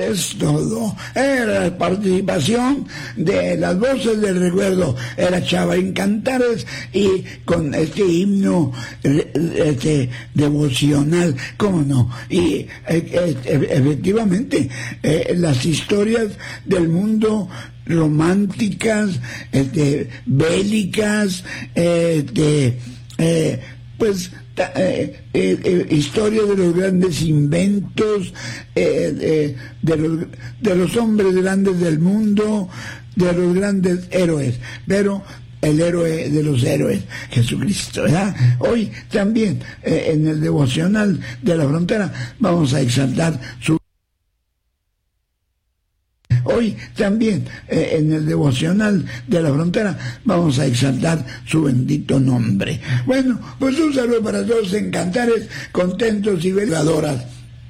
es todo. Era la participación de las voces del recuerdo. Era Chavarín Cantares y con este himno devocional, ¿cómo no? Y efectivamente, las historias del mundo románticas, bélicas, pues historia de los grandes inventos, de los hombres grandes del mundo, de los grandes héroes, pero el héroe de los héroes, Jesucristo, ¿verdad? Hoy también en el devocional de la frontera vamos a exaltar su... Hoy también en el devocional de la frontera vamos a exaltar su bendito nombre. Bueno, pues un saludo para todos en Cantares, contentos y veladoras.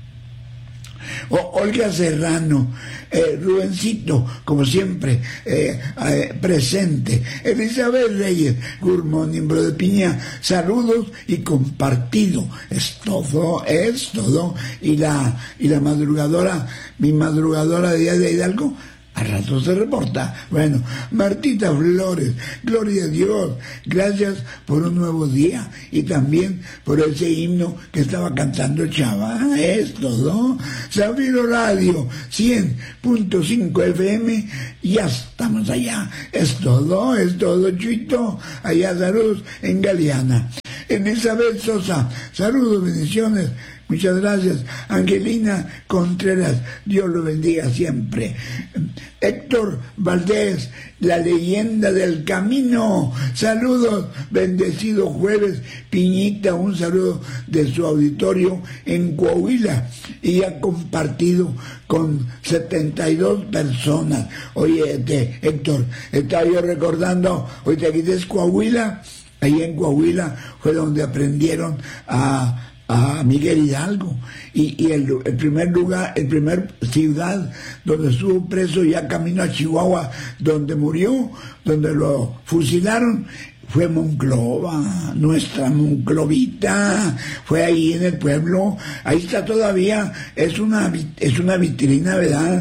Olga Serrano, Rubencito, como siempre, presente. Elizabeth Reyes, Gurmón, Nimbro de Piña, saludos y compartido. Es todo. Y la madrugadora, mi madrugadora de Día de Hidalgo, a rato se reporta. Bueno, Martita Flores, gloria a Dios, gracias por un nuevo día y también por ese himno que estaba cantando Chava. Es todo. Zafiro Radio 100.5 FM, ya estamos allá. Es todo, Chuito. Allá saludos en Galeana. Elizabeth Sosa, saludos, bendiciones. Muchas gracias. Angelina Contreras, Dios lo bendiga siempre. Héctor Valdés, la leyenda del camino. Saludos, bendecido jueves. Piñita, un saludo de su auditorio en Coahuila. Y ha compartido con 72 personas. Oye, Héctor, estaba yo recordando, hoy te quites Coahuila. Ahí en Coahuila fue donde aprendieron a Miguel Hidalgo y el primer lugar, el primer ciudad donde estuvo preso ya camino a Chihuahua, donde murió, donde lo fusilaron, fue Monclova, nuestra Monclovita, fue ahí en el pueblo, ahí está todavía, es una vitrina, ¿verdad?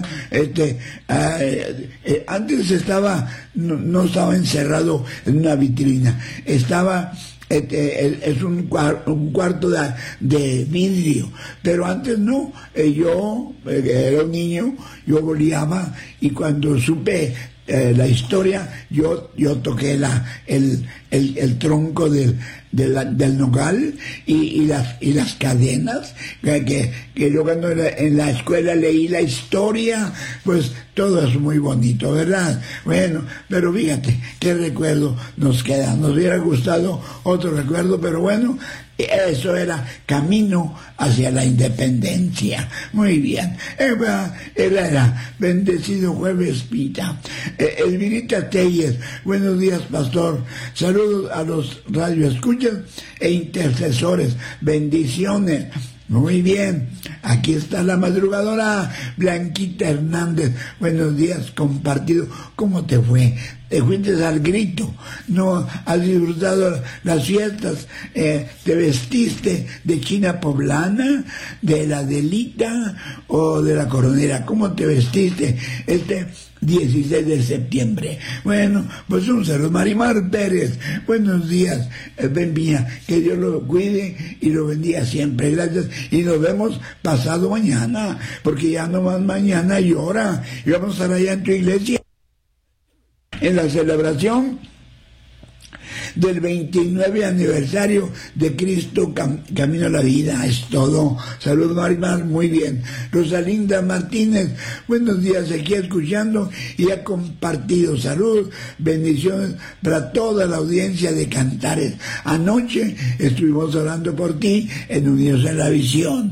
Antes no estaba encerrado en una vitrina, estaba... es un cuarto de vidrio, pero antes no. Yo era un niño, yo boleaba y cuando supe la historia, yo toqué el tronco del nogal y las cadenas que yo cuando en la escuela leí la historia, pues todo es muy bonito, ¿verdad? Bueno, pero fíjate qué recuerdo nos queda. Nos hubiera gustado otro recuerdo, pero bueno, eso era camino hacia la independencia. Muy bien. Era bendecido jueves, Pita. Elvirita Telles, buenos días, pastor. Saludos a los radioescuchas e intercesores. Bendiciones. Muy bien, aquí está la madrugadora Blanquita Hernández. Buenos días, compartido. ¿Cómo te fue? ¿Te fuiste al grito? ¿No has disfrutado las fiestas? ¿Te vestiste de china poblana, de la Adelita o de la coronera? ¿Cómo te vestiste 16 de septiembre? Bueno, pues un saludo. Marimar Pérez, buenos días, benvía, que Dios lo cuide y lo bendiga siempre. Gracias, y nos vemos pasado mañana, porque ya nomás mañana llora, y vamos a estar allá en tu iglesia en la celebración del 29 aniversario de Cristo Camino a la Vida. Es todo. Saludos, Marimar, muy bien. Rosalinda Martínez, buenos días, aquí escuchando y ha compartido. Saludos, bendiciones para toda la audiencia de Cantares. Anoche estuvimos orando por ti en Unidos en la Visión.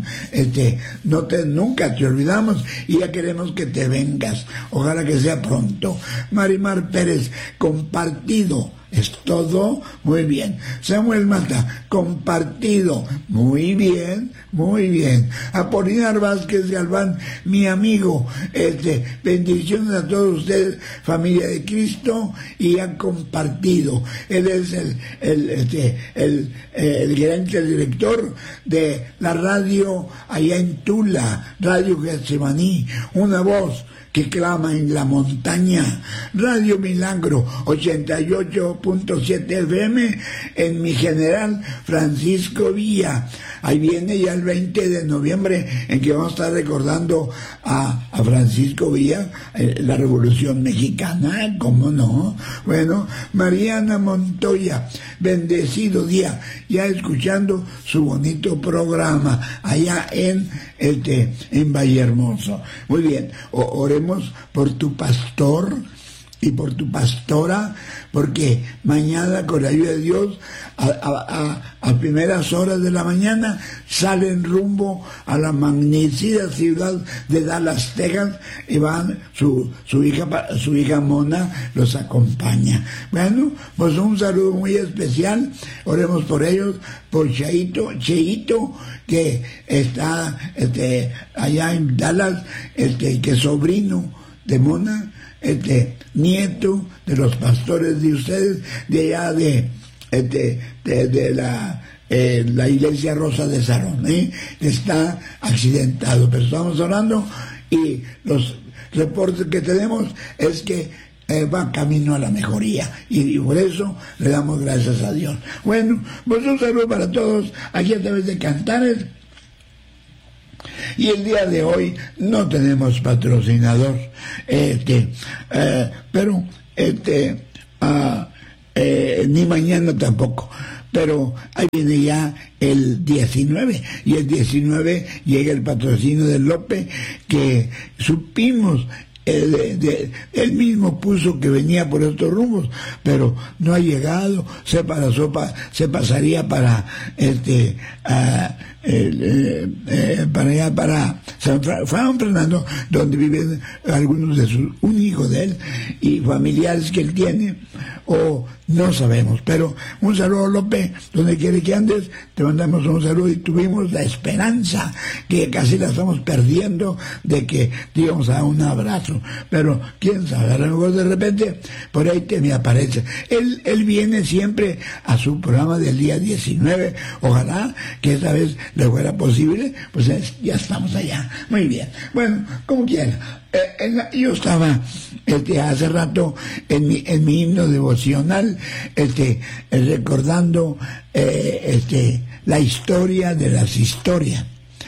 Nunca te olvidamos y ya queremos que te vengas. Ojalá que sea pronto. Marimar Pérez, compartido es todo muy bien. Samuel Mata, compartido, muy bien, muy bien. Apolinar Vázquez Galván, mi amigo, bendiciones a todos ustedes, familia de Cristo, y han compartido. Él es el gerente, el director de la radio allá en Tula, Radio Getsemaní, una voz que clama en la montaña. Radio Milagro 88.7 FM en mi general Francisco Villa. Ahí viene ya el 20 de noviembre en que vamos a estar recordando a Francisco Villa, la Revolución Mexicana, ¿cómo no? Bueno, Mariana Montoya, bendecido día, ya escuchando su bonito programa allá en Vallehermoso. Muy bien, oremos por tu pastor y por tu pastora, porque mañana, con la ayuda de Dios, a primeras horas de la mañana salen rumbo a la magnífica ciudad de Dallas, Texas, y van su hija Mona los acompaña. Bueno, pues un saludo muy especial, oremos por ellos, por Cheito, que está allá en Dallas, que es sobrino de Mona, nieto de los pastores de ustedes, de allá de la iglesia Rosa de Sarón, está accidentado, pero estamos orando y los reportes que tenemos es que va camino a la mejoría, y por eso le damos gracias a Dios. Bueno, pues un saludo para todos aquí a través de Cantares. Y el día de hoy no tenemos patrocinador, pero ni mañana tampoco. Pero ahí viene ya el 19, y el 19 llega el patrocinio de López, que supimos. Él mismo puso que venía por estos rumbos, pero no ha llegado. Se pasaría para para allá, para San Fernando, donde viven algunos de un hijo de él y familiares que él tiene, o no sabemos. Pero un saludo, López, donde quiere que andes, te mandamos un saludo, y tuvimos la esperanza, que casi la estamos perdiendo, de que te íbamos a dar un abrazo, pero quién sabe, a lo mejor de repente por ahí te me aparece. Él viene siempre a su programa del día 19, ojalá que esta vez le fuera posible, pues ya estamos allá. Muy bien, bueno, como quiera. Yo estaba hace rato en mi himno devocional recordando la historia de las historias,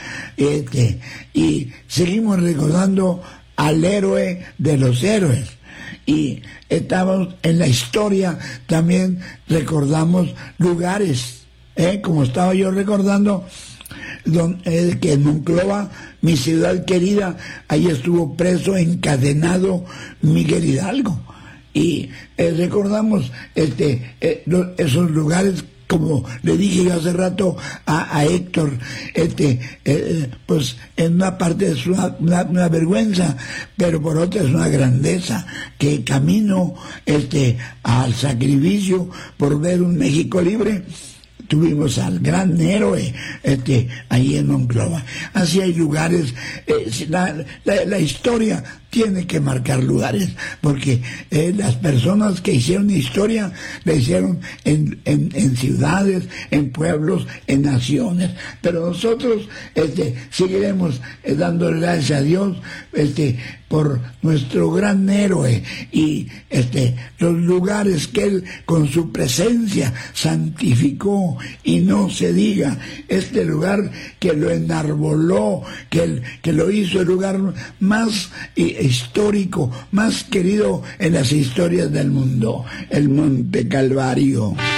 y seguimos recordando al héroe de los héroes, y estamos en la historia, también recordamos lugares, como estaba yo recordando que en Monclova, mi ciudad querida, ahí estuvo preso, encadenado Miguel Hidalgo, y recordamos esos lugares, como le dije yo hace rato a Héctor, pues en una parte es una vergüenza, pero por otra es una grandeza, que camino al sacrificio por ver un México libre. Tuvimos al gran héroe ahí en Monclova. Así hay lugares, la historia tiene que marcar lugares, porque las personas que hicieron historia la hicieron en ciudades, en pueblos, en naciones, pero nosotros seguiremos dándole gracias a Dios por nuestro gran héroe, y los lugares que él con su presencia santificó, y no se diga este lugar que lo enarboló, que lo hizo el lugar más histórico, más querido en las historias del mundo, el Monte Calvario.